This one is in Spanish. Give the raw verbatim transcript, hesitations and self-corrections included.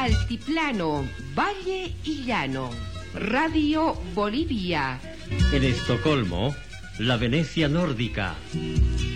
Altiplano, Valle y Llano. Radio Bolivia. En Estocolmo, la Venecia nórdica.